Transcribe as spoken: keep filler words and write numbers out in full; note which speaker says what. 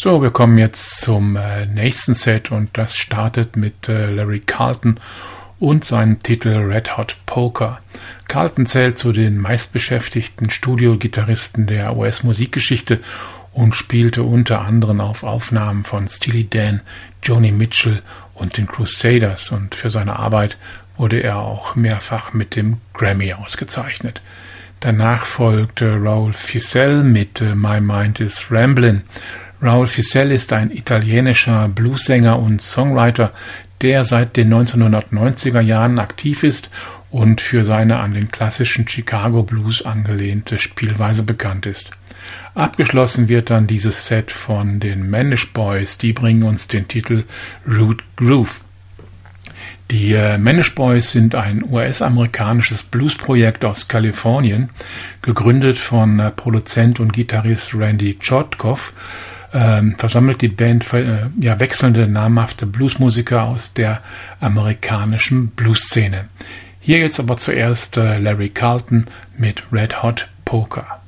Speaker 1: So, wir kommen jetzt zum äh, nächsten Set und das startet mit äh, Larry Carlton und seinem Titel Red Hot Polka. Carlton zählt zu den meistbeschäftigten Studiogitarristen der U S-Musikgeschichte und spielte unter anderem auf Aufnahmen von Steely Dan, Joni Mitchell und den Crusaders, und für seine Arbeit wurde er auch mehrfach mit dem Grammy ausgezeichnet. Danach folgte Raul Fissell mit My Mind is Ramblin'. Raul Fissell ist ein italienischer Bluessänger und Songwriter, der seit den neunzehnhundertneunziger Jahren aktiv ist und für seine an den klassischen Chicago Blues angelehnte Spielweise bekannt ist. Abgeschlossen wird dann dieses Set von den Manish Boys, die bringen uns den Titel Root Groove. Die äh, Manish Boys sind ein U S-amerikanisches Bluesprojekt aus Kalifornien, gegründet von äh, Produzent und Gitarrist Randy Chotkoff. Ähm, versammelt die Band äh, ja, wechselnde namhafte Bluesmusiker aus der amerikanischen Bluesszene. Hier jetzt aber zuerst äh, Larry Carlton mit Red Hot Polka.